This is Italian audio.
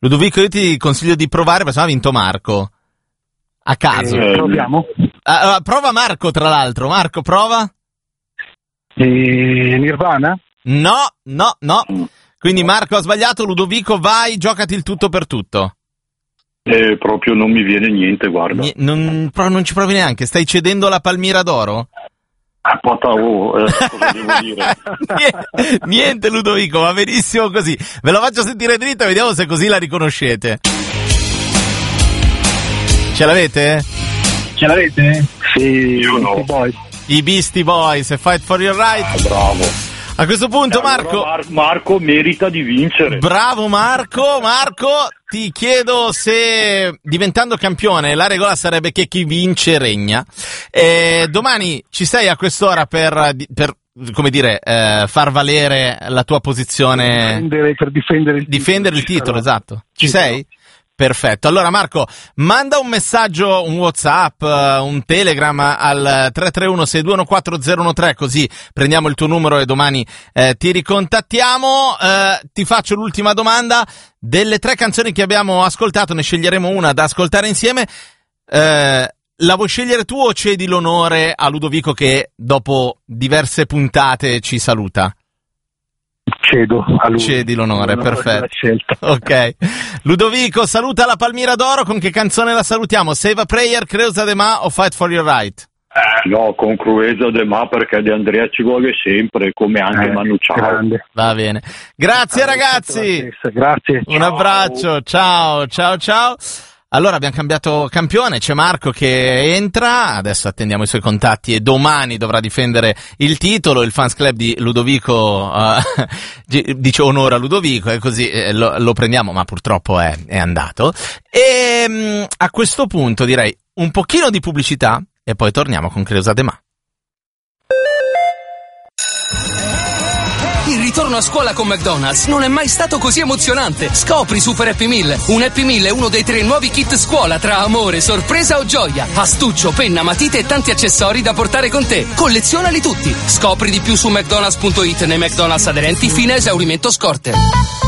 Ludovico, io ti consiglio di provare, perché sennò ha vinto Marco. A caso. Proviamo. Prova Marco, tra l'altro. Marco, prova. Nirvana? No. Quindi Marco ha sbagliato, Ludovico, vai, giocati il tutto per tutto. Proprio non mi viene niente, guarda. Non ci provi neanche, stai cedendo la Palmira d'Oro? Cosa devo dire? Niente Ludovico, va benissimo così. Ve lo faccio sentire dritto e vediamo se così la riconoscete. Ce l'avete? Sì, io no. I Beastie Boys, Fight for Your Right. Bravo. A questo punto Marco... Marco merita di vincere. Bravo Marco, ti chiedo se diventando campione la regola sarebbe che chi vince regna. Domani ci sei a quest'ora per come dire, far valere la tua posizione, per difendere il titolo, esatto. Ci sei? Perfetto. Allora Marco, manda un messaggio, un WhatsApp, un Telegram al 331-6214013, così prendiamo il tuo numero e domani ti ricontattiamo. Ti faccio l'ultima domanda. Delle 3 canzoni che abbiamo ascoltato ne sceglieremo una da ascoltare insieme. La vuoi scegliere tu o cedi l'onore a Ludovico che dopo diverse puntate ci saluta? Cedo a lui. Cedi l'onore, perfetto. Ok. Ludovico, saluta la Palmira d'Oro. Con che canzone la salutiamo? Save a Prayer, Creusa de Ma o Fight for Your Right? No, con Cruesa de Ma, perché De Andrea ci vuole sempre, come anche Manu Ciao. Grande. Va bene. Grazie ragazzi. Grazie. Un abbraccio. Ciao. Allora abbiamo cambiato campione, c'è Marco che entra, adesso attendiamo i suoi contatti e domani dovrà difendere il titolo. Il fans club di Ludovico dice onore a Ludovico e così lo prendiamo, ma purtroppo è andato. E a questo punto direi un pochino di pubblicità e poi torniamo con Creusa de Ma. Il ritorno a scuola con McDonald's non è mai stato così emozionante. Scopri Super Happy Meal. Un Happy Meal è uno dei 3 nuovi kit scuola tra amore, sorpresa o gioia. Astuccio, penna, matite e tanti accessori da portare con te. Collezionali tutti. Scopri di più su McDonald's.it nei McDonald's aderenti fino a esaurimento scorte.